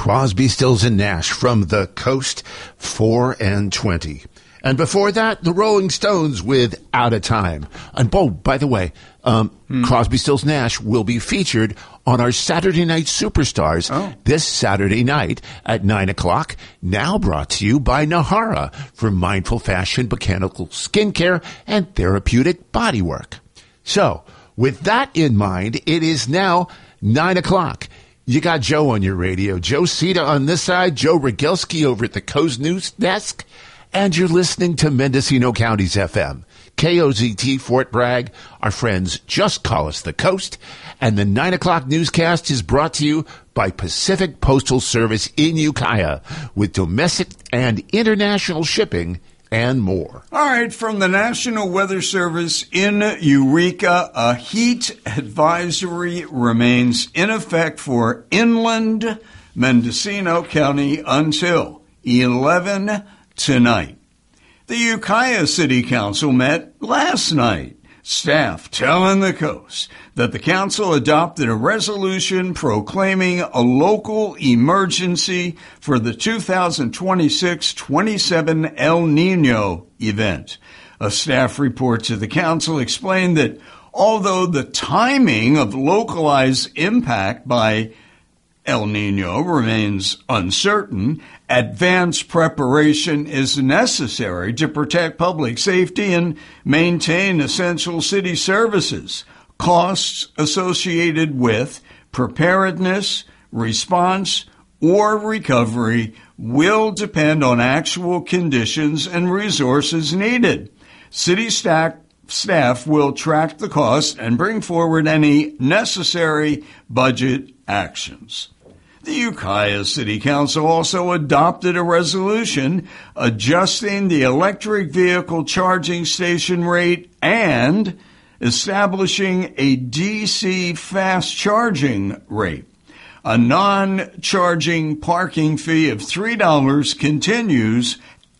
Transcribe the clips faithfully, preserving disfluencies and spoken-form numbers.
Crosby, Stills, and Nash from the Coast, four and twenty. And before that, the Rolling Stones with Out of Time. And, oh, by the way, um, hmm. Crosby, Stills, Nash will be featured on our Saturday Night Superstars oh. this Saturday night at nine o'clock. Now brought to you by Nahara for mindful fashion, botanical skincare, and therapeutic bodywork. So, with that in mind, it is now nine o'clock. You got Joe on your radio, Joe Sita on this side, Joe Rogelski over at the Coast News Desk, and you're listening to Mendocino County's F M. K O Z T Fort Bragg. Our friends just call us the Coast. And the nine o'clock newscast is brought to you by Pacific Postal Service in Ukiah with domestic and international shipping and more. All right, from the National Weather Service in Eureka, a heat advisory remains in effect for inland Mendocino County until eleven tonight. The Ukiah City Council met last night. Staff telling the Coast that the council adopted a resolution proclaiming a local emergency for the two thousand twenty-six twenty-seven El Nino event. A staff report to the council explained that although the timing of localized impact by El Nino remains uncertain, advanced preparation is necessary to protect public safety and maintain essential city services. Costs associated with preparedness, response, or recovery will depend on actual conditions and resources needed. City staff Staff will track the cost and bring forward any necessary budget actions. The Ukiah City Council also adopted a resolution adjusting the electric vehicle charging station rate and establishing a D C fast charging rate. A non-charging parking fee of three dollars continues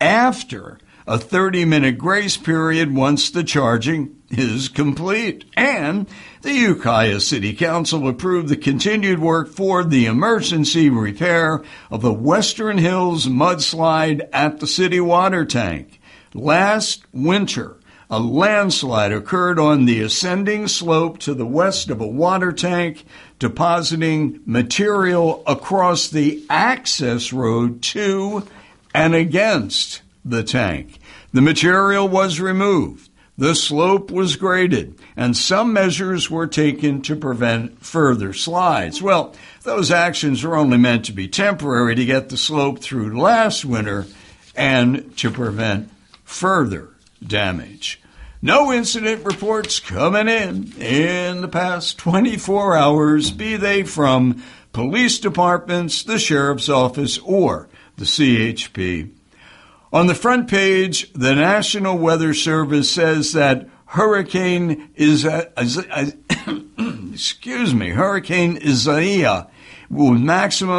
after a thirty-minute grace period once the charging is complete. And the Ukiah City Council approved the continued work for the emergency repair of the Western Hills mudslide at the city water tank. Last winter, a landslide occurred on the ascending slope to the west of a water tank, depositing material across the access road to and against the tank. The material was removed, the slope was graded, and some measures were taken to prevent further slides. Well, those actions were only meant to be temporary to get the slope through last winter and to prevent further damage. No incident reports coming in in the past twenty-four hours, be they from police departments, the sheriff's office, or the C H P. On the front page, the National Weather Service says that Hurricane is excuse me, Hurricane Isaiah with maximum